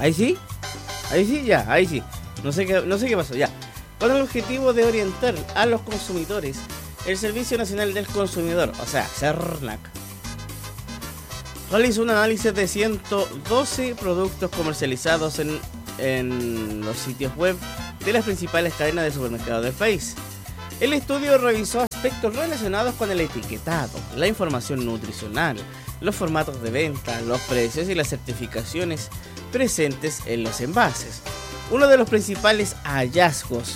Ahí sí, ya, ahí sí. No sé qué pasó, ya. Con el objetivo de orientar a los consumidores, el Servicio Nacional del Consumidor, o sea, CERNAC, realizó un análisis de 112 productos comercializados en los sitios web de las principales cadenas de supermercados del país. El estudio revisó aspectos relacionados con el etiquetado, la información nutricional, los formatos de venta, los precios y las certificaciones presentes en los envases. Uno de los principales hallazgos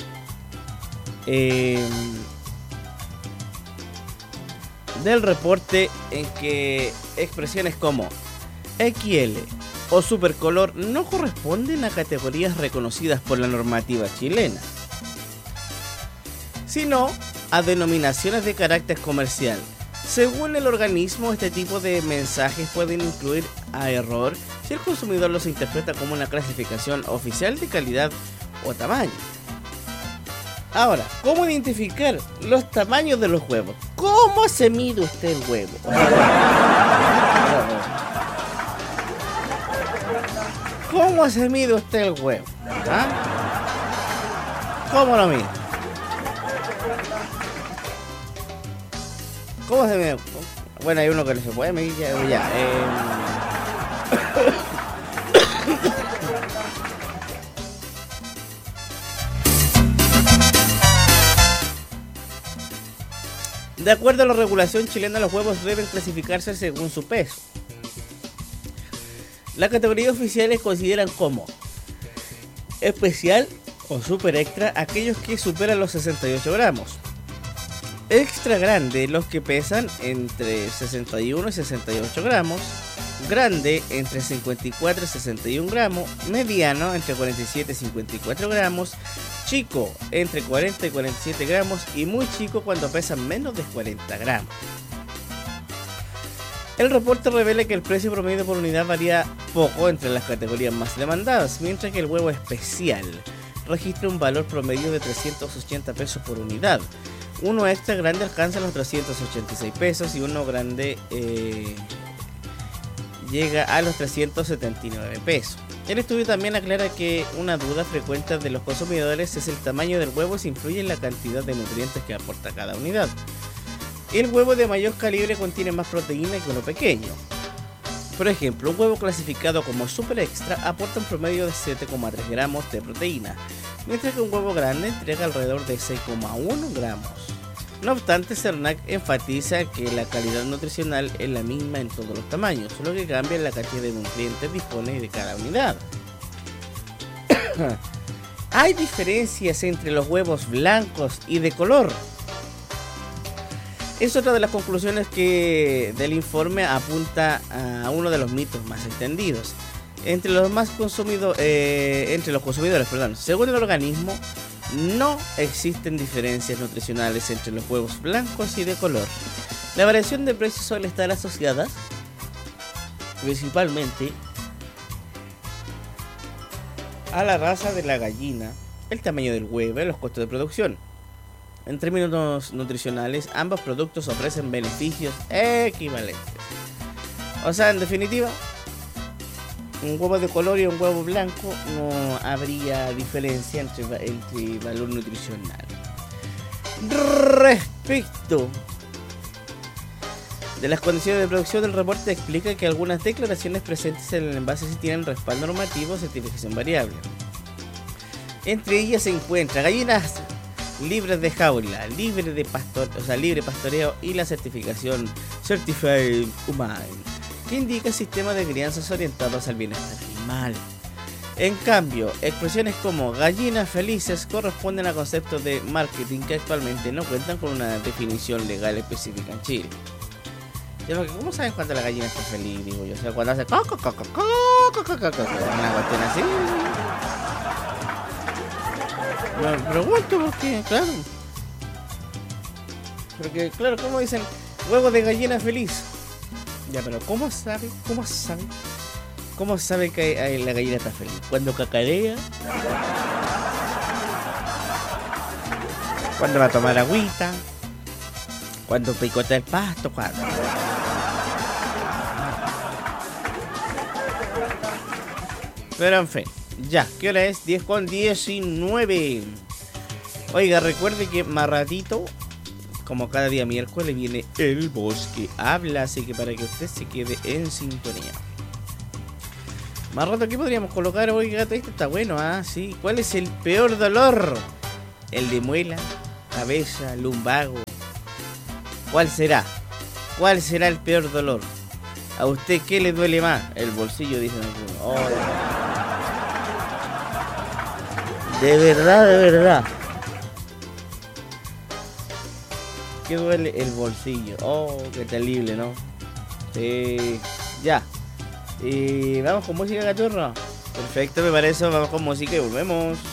del reporte en que expresiones como XL o supercolor no corresponden a categorías reconocidas por la normativa chilena, sino a denominaciones de carácter comercial. Según el organismo, este tipo de mensajes pueden incluir a error si el consumidor los interpreta como una clasificación oficial de calidad o tamaño. Ahora, ¿cómo identificar los tamaños de los huevos? ¿Cómo se mide usted el huevo? ¿Cómo se mide usted el huevo? ¿Ah? ¿Cómo lo mide? ¿Cómo se mide? Bueno, hay uno que no se puede medir ya. De acuerdo a la regulación chilena, los huevos deben clasificarse según su peso. Las categorías oficiales consideran como especial o super extra aquellos que superan los 68 gramos. Extra grande los que pesan entre 61 y 68 gramos. Grande entre 54 y 61 gramos. Mediano entre 47 y 54 gramos. Chico entre 40 y 47 gramos. Y muy chico cuando pesan menos de 40 gramos. El reporte revela que el precio promedio por unidad varía poco entre las categorías más demandadas, mientras que el huevo especial registra un valor promedio de 380 pesos por unidad. Uno extra grande alcanza los 386 pesos y uno grande llega a los 379 pesos. El estudio también aclara que una duda frecuente de los consumidores es el tamaño del huevo si influye en la cantidad de nutrientes que aporta cada unidad. El huevo de mayor calibre contiene más proteína que uno pequeño. Por ejemplo, un huevo clasificado como super extra aporta un promedio de 7,3 gramos de proteína, mientras que un huevo grande entrega alrededor de 6,1 gramos. No obstante, CERNAC enfatiza que la calidad nutricional es la misma en todos los tamaños, solo que cambia la cantidad de nutrientes dispone de cada unidad. Hay diferencias entre los huevos blancos y de color. Es otra de las conclusiones que del informe apunta a uno de los mitos más extendidos entre los consumidores. Según el organismo, no existen diferencias nutricionales entre los huevos blancos y de color. La variación de precios suele estar asociada principalmente a la raza de la gallina, el tamaño del huevo y los costos de producción. En términos nutricionales, ambos productos ofrecen beneficios equivalentes. O sea, en definitiva, un huevo de color y un huevo blanco no habría diferencia entre valor nutricional. Respecto de las condiciones de producción, el reporte explica que algunas declaraciones presentes en el envase sí tienen respaldo normativo o certificación variable. Entre ellas se encuentra gallinas libres de jaula, libre pastoreo y la certificación Certified Humane, que indica sistemas de crianzas orientados al bienestar animal. En cambio, expresiones como gallinas felices corresponden a conceptos de marketing que actualmente no cuentan con una definición legal específica en Chile. ¿Cómo saben cuando la gallina está feliz? Digo yo, o sea, cuando hace coco, una cuestión así. Me pregunto porque, claro. Porque, claro, ¿cómo dicen huevo de gallina feliz? Ya, pero ¿cómo sabe? ¿Cómo sabe que la gallina está feliz? Cuando cacarea, cuando va a tomar agüita, cuando picotea el pasto, cuando. Pero en fin, ya, ¿qué hora es? 10:19. Oiga, recuerde que más ratito, como cada día miércoles, viene El Bosque Habla, así que para que usted se quede en sintonía. Más rato, ¿qué podríamos colocar? Oiga, este está bueno, ¿ah? Sí. ¿Cuál es el peor dolor? ¿El de muela, cabeza, lumbago? ¿Cuál será? ¿Cuál será el peor dolor? ¿A usted qué le duele más? El bolsillo, dicen algunos. Oh. De verdad, de verdad. ¿Qué duele? El bolsillo. Oh, qué terrible, ¿no? Ya. Vamos con música, cachorro. Perfecto, me parece. Vamos con música y volvemos.